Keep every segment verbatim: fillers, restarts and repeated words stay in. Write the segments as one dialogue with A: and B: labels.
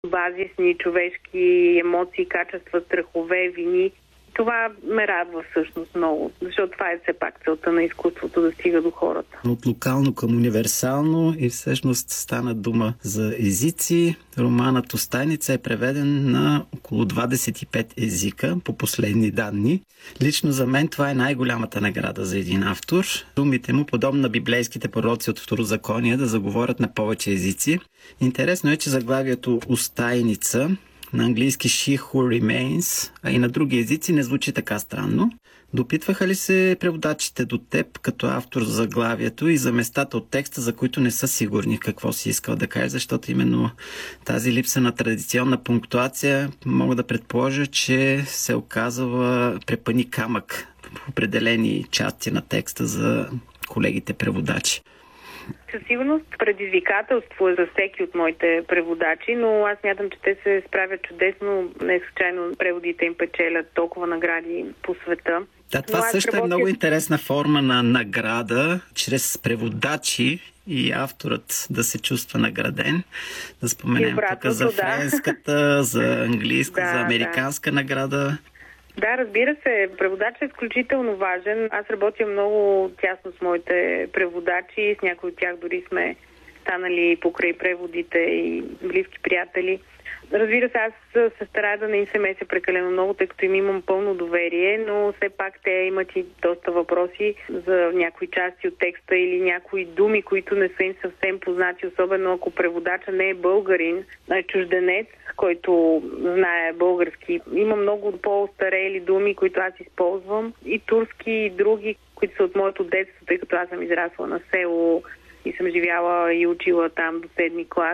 A: базисни човешки емоции, качества, страхове, вини. Това ме радва всъщност много, защото това е все пак целта на изкуството, да стига до хората.
B: От локално към универсално и всъщност стана дума за езици. Романът "Остайница" е преведен на около двадесет и пет езика по последни данни. Лично за мен това е най-голямата награда за един автор. Думите му, подобно на библейските пророци от Второзакония, да заговорят на повече езици. Интересно е, че заглавието "Остайница" на английски "She Who Remains", а и на други езици не звучи така странно. Допитваха ли се преводачите до теб като автор за заглавието и за местата от текста, за които не са сигурни какво си искал да кажеш, защото именно тази липса на традиционна пунктуация мога да предположа, че се оказва препъни камък в определени части на текста за колегите преводачи.
A: Със сигурност предизвикателство е за всеки от моите преводачи, но аз смятам, че те се справят чудесно. Не случайно преводите им печелят толкова награди по света.
B: Да, това също работя... е много интересна форма на награда, чрез преводачи и авторът да се чувства награден. Да споменем тук за френската, да. за английска, да, за американска да. награда.
A: Да, разбира се, преводачът е изключително важен. Аз работя много тясно с моите преводачи, с някои от тях дори сме станали покрай преводите и близки приятели. Разбира се, аз се старая да не им се меся прекалено много, тъй като им имам пълно доверие, но все пак те имат и доста въпроси за някои части от текста или някои думи, които не са им съвсем познати, особено ако преводача не е българин, а е чужденец, който знае български. Има много по-остарели думи, които аз използвам, и турски, и други, които са от моето детство, тъй като аз съм израсла на село и съм живяла и учила там до седми клас.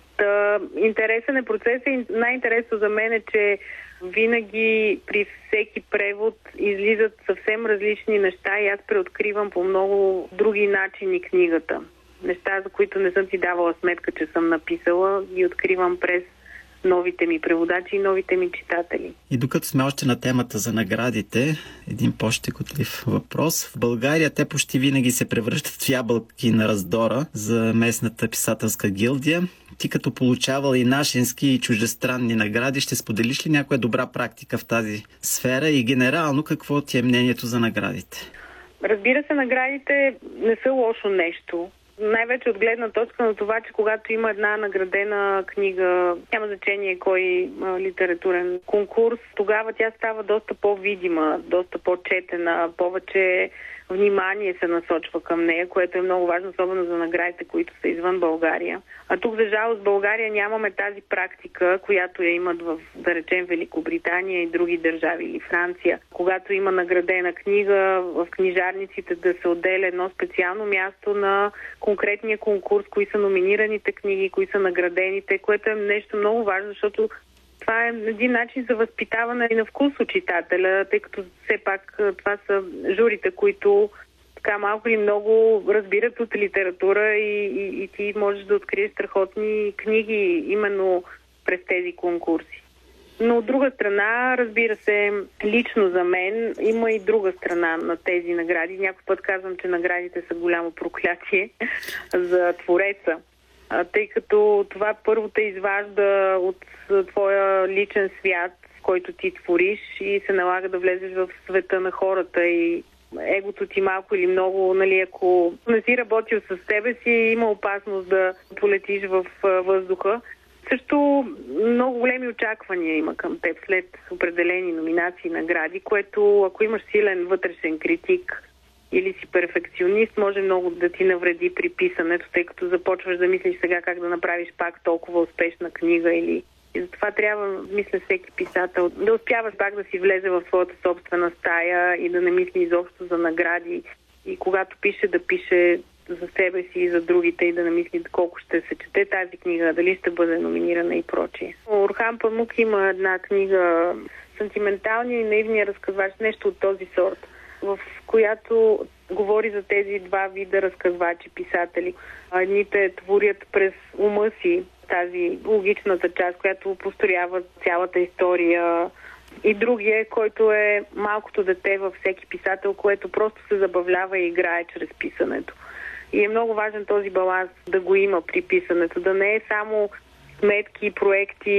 A: Та, интересен е процес и най-интересно за мен е, че винаги при всеки превод излизат съвсем различни неща и аз преоткривам по много други начини книгата. Неща, за които не съм си давала сметка, че съм написала, ги откривам през новите ми преводачи и новите ми читатели.
B: И докато сме още на темата за наградите, един по-щекотлив въпрос. В България те почти винаги се превръщат в ябълки на раздора за местната писателска гилдия. Ти като получавал и нашински и чуждестранни награди, ще споделиш ли някоя добра практика в тази сфера и генерално какво ти е мнението за наградите?
A: Разбира се, наградите не са лошо нещо. Най-вече от гледна точка на това, че когато има една наградена книга, няма значение кой а, литературен конкурс, тогава тя става доста по-видима, доста по-четена, повече внимание се насочва към нея, което е много важно, особено за наградите, които са извън България. А тук, за жалост, в България нямаме тази практика, която я имат в, да речем, Великобритания и други държави, или Франция. Когато има наградена книга, в книжарниците да се отделя едно специално място на конкретния конкурс, кои са номинираните книги, кои са наградените, което е нещо много важно, защото това е един начин за възпитаване и на вкус у читателя, тъй като все пак това са журите, които така малко или много разбират от литература и, и, и ти можеш да откриеш страхотни книги именно през тези конкурси. Но от друга страна, разбира се, лично за мен има и друга страна на тези награди. Някой път казвам, че наградите са голямо проклятие за твореца. Тъй като това първо те изважда от твоя личен свят, в който ти твориш, и се налага да влезеш в света на хората и егото ти малко или много, нали, ако не си работил с себе си, има опасност да полетиш в въздуха. Също много големи очаквания има към теб след определени номинации и награди, което ако имаш силен вътрешен критик или си перфекционист, може много да ти навреди при писането, тъй като започваш да мислиш сега как да направиш пак толкова успешна книга. Или... И затова трябва, мисля, всеки писател да успяваш пак да си влезе в своята собствена стая и да не мисли изобщо за награди. И когато пише, да пише за себе си и за другите и да не мисли колко ще се чете тази книга, дали ще бъде номинирана и прочие. Орхан Памук има една книга "Сантименталния и наивния разказвач", нещо от този сорт, в която говори за тези два вида разказвачи, писатели. Едните творят през ума си тази логичната част, която построява цялата история, и другия, който е малкото дете във всеки писател, което просто се забавлява и играе чрез писането. И е много важен този баланс да го има при писането, да не е само сметки, проекти,